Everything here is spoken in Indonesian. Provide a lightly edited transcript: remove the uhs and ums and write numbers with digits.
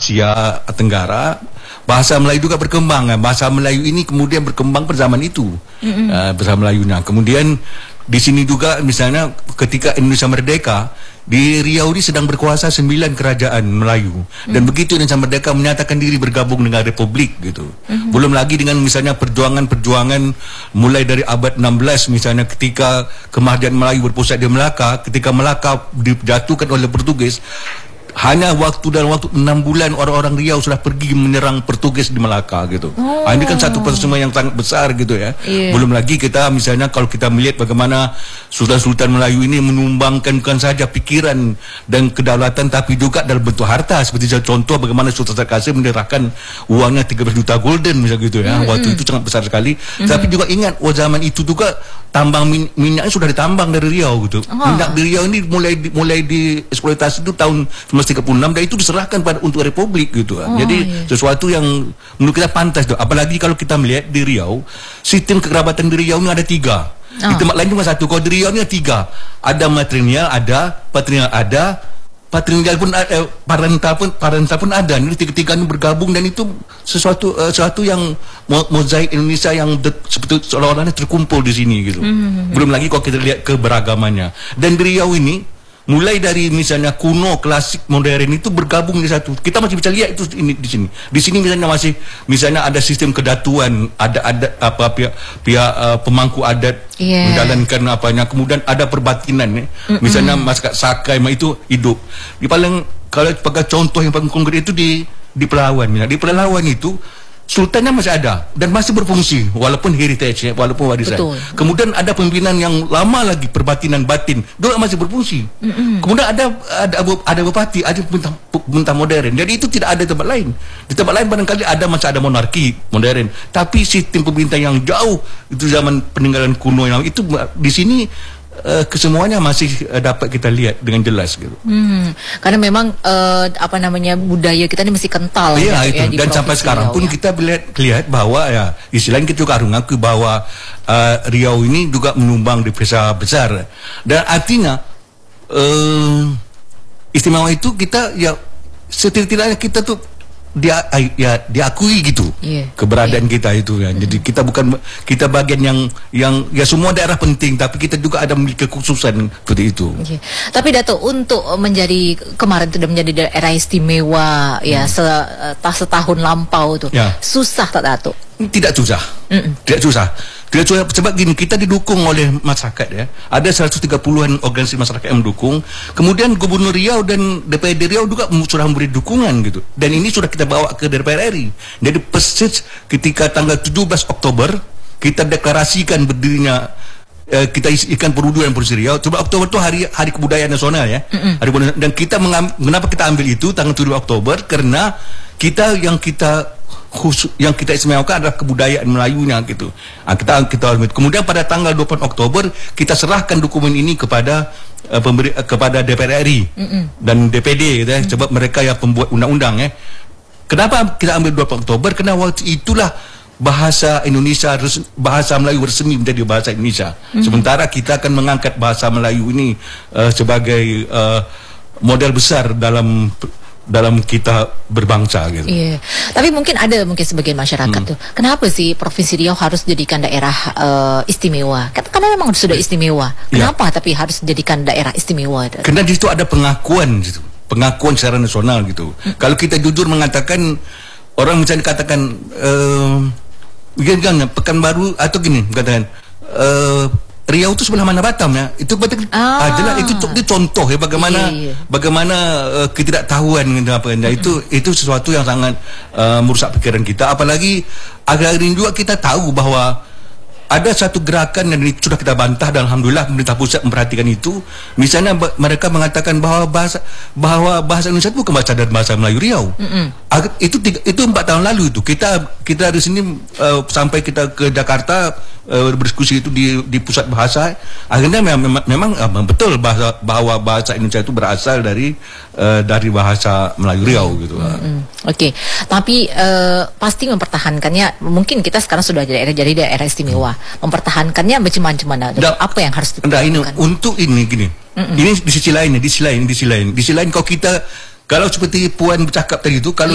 Asia Tenggara, bahasa Melayu juga berkembang. Bahasa Melayu ini kemudian berkembang pada zaman itu, bahasa Melayunya. Kemudian di sini juga misalnya ketika Indonesia merdeka, di Riau ini sedang berkuasa 9 kerajaan Melayu, dan begitu Indonesia merdeka menyatakan diri bergabung dengan Republik gitu. Belum lagi dengan misalnya perjuangan mulai dari abad 16 misalnya ketika Kemahdian Melayu berpusat di Melaka, ketika Melaka dijatuhkan oleh Portugis. Hanya dalam waktu 6 bulan orang-orang Riau sudah pergi menyerang Portugis di Melaka gitu. Ini kan satu peristiwa yang sangat besar gitu ya. Belum lagi kita misalnya kalau kita melihat bagaimana Sultan-Sultan Melayu ini menumbangkan bukan saja pikiran dan kedaulatan tapi juga dalam bentuk harta. Seperti contoh bagaimana Sultan Kasim menyerahkan uangnya 13 juta golden misalnya gitu ya. Waktu itu sangat besar sekali. Tapi juga ingat zaman itu juga tambang minyaknya sudah ditambang dari Riau gitu. Minyak di Riau ini mulai dieksploitasi itu tahun 1936 dan itu diserahkan untuk Republik gitu. Jadi sesuatu yang menurut kita pantas tuh. Apalagi kalau kita melihat di Riau, sistem kekerabatan di Riau ini ada 3. Di tempat lain cuma 1. Kalau di Riau ini ada 3. Ada matrilineal, ada patrilineal, ada patrilineal pun ada, parental pun ada. Ini tiga-tiga ini bergabung dan itu sesuatu yang mozaik Indonesia yang seperti seolah-olah terkumpul di sini gitu. Belum lagi kalau kita lihat keberagamannya. Dan di Riau ini mulai dari misalnya kuno, klasik, modern itu bergabung di satu. Kita masih bisa lihat itu di sini. Di sini misalnya ada sistem kedatuan, ada pihak pemangku adat menjalankan apanya. Kemudian ada perbatinan, misalnya masyarakat Sakai itu hidup. Kalau pakai contoh yang paling konkret itu di Pelawan. Di Pelawan itu sultannya masih ada dan masih berfungsi walaupun heritage, walaupun warisan. Kemudian ada pimpinan yang lama lagi, perbatinan batin, juga masih berfungsi. Kemudian ada bupati, ada pemerintah modern. Jadi itu tidak ada di tempat lain. Di tempat lain barangkali masih ada monarki modern, tapi sistem pemerintah yang jauh itu zaman peninggalan kuno yang itu di sini kesemuanya masih dapat kita lihat dengan jelas gitu. Karena memang budaya kita ini masih kental. Iya gitu, itu. Dan sampai sekarang pun kita lihat bahwa ya istilahnya kita juga harus mengakui bahwa Riau ini juga menyumbang devisa besar. Dan artinya istimewa itu kita ya setidaknya kita tuh diakui gitu keberadaan kita itu ya. Jadi kita bagian yang ya semua daerah penting, tapi kita juga ada memiliki kekhususan seperti itu. Tapi Dato, untuk kemarin sudah menjadi daerah istimewa ya setahun lampau tuh susah tak Dato? Tidak susah. Tidak susah. Sebab gini, kita didukung oleh masyarakat ya. Ada 130-an organisasi masyarakat yang mendukung. Kemudian Gubernur Riau dan DPRD Riau juga sudah memberi dukungan gitu. Dan ini sudah kita bawa ke DPR RI. Jadi persis ketika tanggal 17 Oktober kita deklarasikan berdirinya kita isikan Perudu dan Provinsi Riau. Coba Oktober itu hari kebudayaan nasional ya. Dan kita kenapa kita ambil itu tanggal 7 Oktober? Karena yang kita istimewakan adalah kebudayaan Melayunya gitu. Kita kemudian pada tanggal 24 Oktober kita serahkan dokumen ini kepada DPR RI dan DPD gitu ya. Sebab mereka yang pembuat undang-undang ya. Kenapa kita ambil 24 Oktober? Karena waktu itulah bahasa Indonesia, bahasa Melayu resmi menjadi bahasa Indonesia. Sementara kita akan mengangkat bahasa Melayu ini sebagai model besar dalam kita berbangsa gitu. Tapi mungkin sebagian masyarakat tuh, kenapa sih Provinsi Riau harus dijadikan daerah istimewa? Karena memang sudah istimewa. Kenapa tapi harus dijadikan daerah istimewa? Karena di situ ada pengakuan gitu. Pengakuan secara nasional gitu. Kalau kita jujur mengatakan, orang misalnya katakan Pekanbaru atau gini katakan Riau itu sebelah mana Batam ya? Itu berarti jelas itu contoh ya bagaimana ketidaktahuan gitu apa ya. Itu sesuatu yang sangat merusak pikiran kita. Apalagi akhir-akhir ini juga kita tahu bahwa ada satu gerakan yang sudah kita bantah dan alhamdulillah pemerintah pusat memperhatikan itu. Misalnya mereka mengatakan bahwa bahasa Indonesia itu bukan bahasa Melayu Riau. Itu 4 tahun lalu itu kita di sini sampai kita ke Jakarta berdiskusi itu di pusat bahasa. Akhirnya memang betul bahwa bahasa Indonesia itu berasal dari bahasa Melayu Riau gitu. Tapi pasti mempertahankannya. Mungkin kita sekarang sudah jadi daerah istimewa. Mempertahankannya macam-macam mana? Apa yang harus dilakukan? Untuk ini gini. Ini di sisi lain kalau seperti Puan bercakap tadi itu, kalau